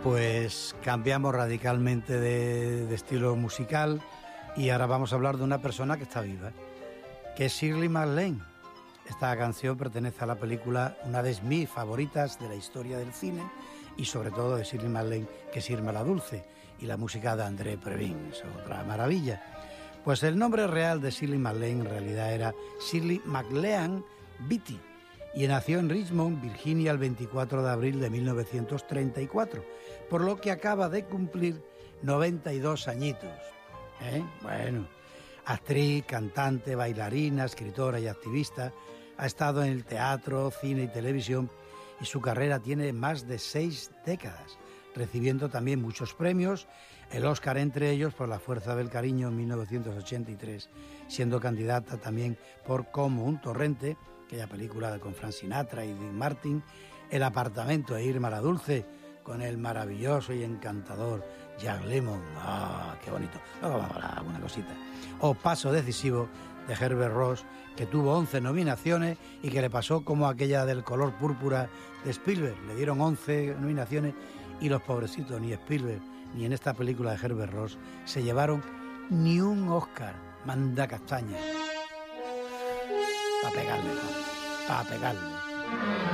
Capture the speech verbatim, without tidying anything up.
Pues cambiamos radicalmente de, de estilo musical y ahora vamos a hablar de una persona que está viva, que es Shirley MacLaine. Esta canción pertenece a la película, una de mis favoritas de la historia del cine y sobre todo de Shirley MacLaine, que es Irma la Dulce, y la música de André Previn, es otra maravilla. Pues el nombre real de Shirley MacLaine en realidad era Shirley MacLean Beatty y nació en Richmond, Virginia, el veinticuatro de abril de mil novecientos treinta y cuatro, por lo que acaba de cumplir noventa y dos añitos. ¿Eh? Bueno, actriz, cantante, bailarina, escritora y activista, ha estado en el teatro, cine y televisión y su carrera tiene más de seis décadas, recibiendo también muchos premios, el Oscar entre ellos por La Fuerza del Cariño en mil novecientos ochenta y tres, siendo candidata también por Como un torrente, aquella película con Frank Sinatra y Dean Martin, El apartamento de Irma la Dulce, con el maravilloso y encantador Jack Lemmon, ¡ah, qué bonito! Luego vamos a hablar alguna cosita. O Paso decisivo de Herbert Ross, que tuvo once nominaciones y que le pasó como aquella del color púrpura de Spielberg. Le dieron once nominaciones y los pobrecitos, ni Spielberg ni en esta película de Herbert Ross, se llevaron ni un Oscar. Manda castaña. Para pegarle, para pegarle.